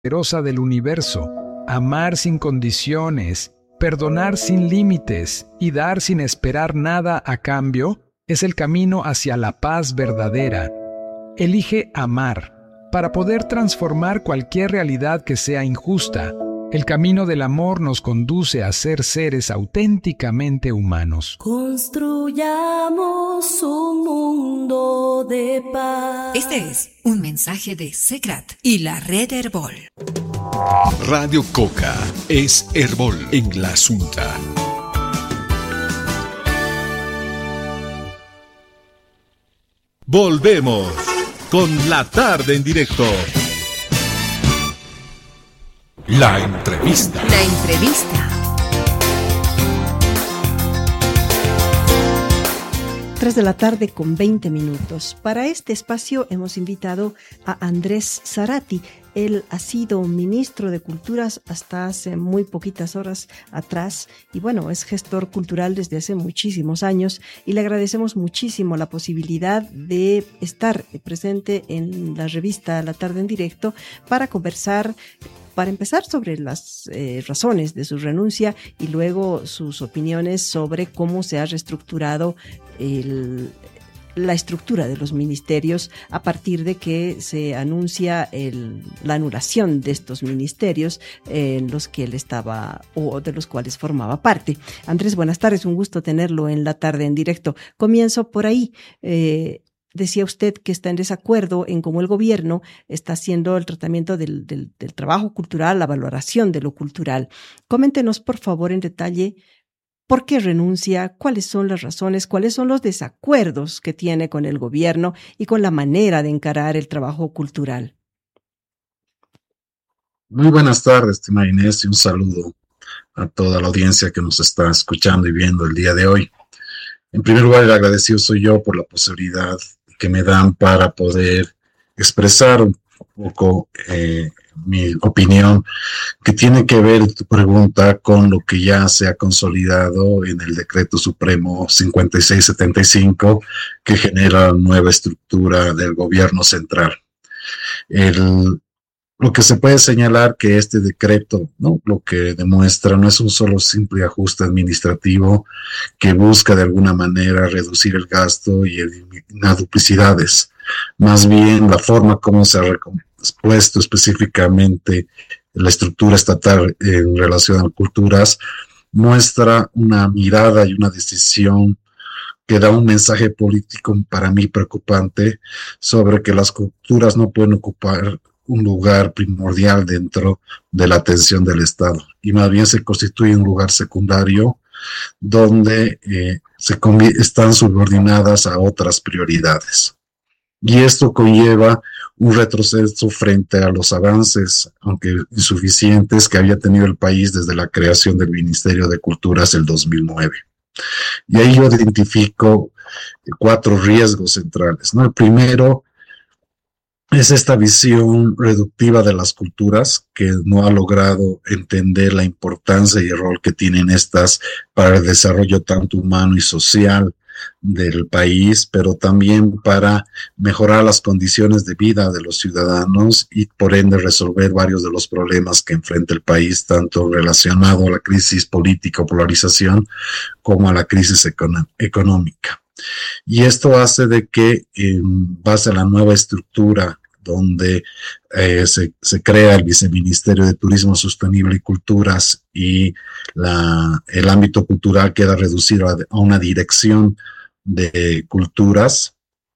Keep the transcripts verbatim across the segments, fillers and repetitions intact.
poderosa del universo, amar sin condiciones, perdonar sin límites y dar sin esperar nada a cambio, es el camino hacia la paz verdadera. Elige amar para poder transformar cualquier realidad que sea injusta. El camino del amor nos conduce a ser seres auténticamente humanos. Construyamos un mundo de paz. Este es un mensaje de Segrat y la red Herbol. Radio Coca es Herbol en la Asunta. Volvemos con La Tarde en Directo. La entrevista. La entrevista. Tres de la tarde con veinte minutos. Para este espacio hemos invitado a Andrés Zarati. Él ha sido ministro de Culturas hasta hace muy poquitas horas atrás y bueno, es gestor cultural desde hace muchísimos años y le agradecemos muchísimo la posibilidad de estar presente en la revista La Tarde en Directo para conversar, para empezar sobre las eh, razones de su renuncia y luego sus opiniones sobre cómo se ha reestructurado el la estructura de los ministerios a partir de que se anuncia el, la anulación de estos ministerios eh, en los que él estaba o de los cuales formaba parte. Andrés, buenas tardes, un gusto tenerlo en La Tarde en Directo. Comienzo por ahí. Eh, decía usted que está en desacuerdo en cómo el gobierno está haciendo el tratamiento del, del, del trabajo cultural, la valoración de lo cultural. Coméntenos, por favor, en detalle ¿por qué renuncia? ¿Cuáles son las razones? ¿Cuáles son los desacuerdos que tiene con el gobierno y con la manera de encarar el trabajo cultural? Muy buenas tardes, estimada Inés, y un saludo a toda la audiencia que nos está escuchando y viendo el día de hoy. En primer lugar, el agradecido soy yo por la posibilidad que me dan para poder expresar un poco eh, mi opinión, que tiene que ver tu pregunta con lo que ya se ha consolidado en el Decreto Supremo cincuenta y seis setenta y cinco, que genera la nueva estructura del gobierno central. El, lo que se puede señalar que este decreto, ¿no?, lo que demuestra no es un solo simple ajuste administrativo que busca de alguna manera reducir el gasto y eliminar duplicidades. Más bien la forma como se ha expuesto específicamente la estructura estatal en relación a culturas muestra una mirada y una decisión que da un mensaje político para mí preocupante sobre que las culturas no pueden ocupar un lugar primordial dentro de la atención del Estado y más bien se constituye un lugar secundario donde eh, se están subordinadas a otras prioridades. Y esto conlleva un retroceso frente a los avances, aunque insuficientes, que había tenido el país desde la creación del Ministerio de Culturas el dos mil nueve. Y ahí yo identifico cuatro riesgos centrales, ¿no? El primero es esta visión reductiva de las culturas, que no ha logrado entender la importancia y el rol que tienen estas para el desarrollo tanto humano y social del país, pero también para mejorar las condiciones de vida de los ciudadanos y por ende resolver varios de los problemas que enfrenta el país, tanto relacionado a la crisis política o polarización como a la crisis econo- económica. Y esto hace de que en base a la nueva estructura donde eh, se, se crea el Viceministerio de Turismo Sostenible y Culturas y la, el ámbito cultural queda reducido a, a una dirección de culturas,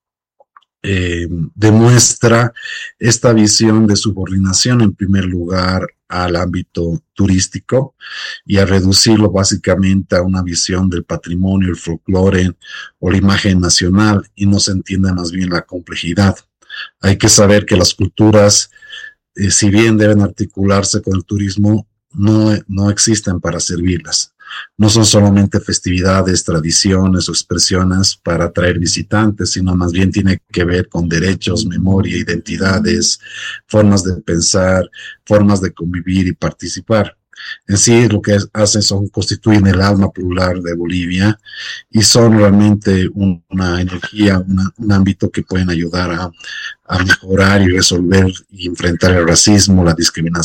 eh, demuestra esta visión de subordinación en primer lugar al ámbito turístico y a reducirlo básicamente a una visión del patrimonio, el folclore o la imagen nacional y no se entiende más bien la complejidad. Hay que saber que las culturas, eh, si bien deben articularse con el turismo, no, no existen para servirlas. No son solamente festividades, tradiciones o expresiones para atraer visitantes, sino más bien tiene que ver con derechos, memoria, identidades, formas de pensar, formas de convivir y participar. en sí lo que hacen son constituyen el alma plural de Bolivia y son realmente un, una energía, una, un ámbito que pueden ayudar a, a mejorar y resolver y enfrentar el racismo, la discriminación